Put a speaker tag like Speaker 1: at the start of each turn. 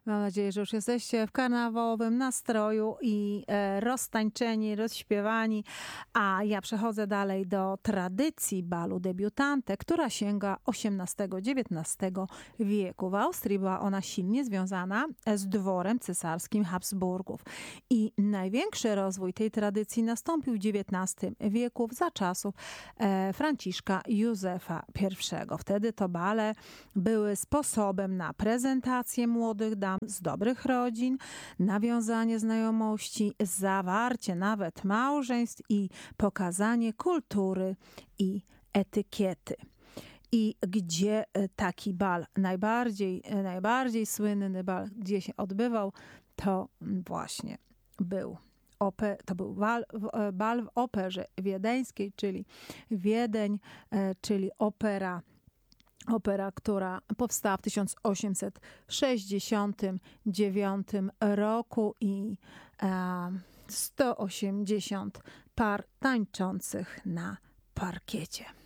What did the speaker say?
Speaker 1: Mam nadzieję, że już jesteście w karnawałowym nastroju i roztańczeni, rozśpiewani. A ja przechodzę dalej do tradycji balu debiutantek, która sięga XVIII-XIX wieku. W Austrii była ona silnie związana z dworem cesarskim Habsburgów. I największy rozwój tej tradycji nastąpił w XIX wieku za czasów Franciszka Józefa I. Wtedy to bale były sposobem na prezentację młodych dam z dobrych rodzin, nawiązanie znajomości, zawarcie nawet małżeństw i pokazanie kultury i etykiety. I gdzie taki bal, najbardziej słynny bal, gdzie się odbywał, to właśnie był bal w operze wiedeńskiej, czyli Wiedeń, czyli opera, która powstała w 1869 roku i 180 par tańczących na parkiecie.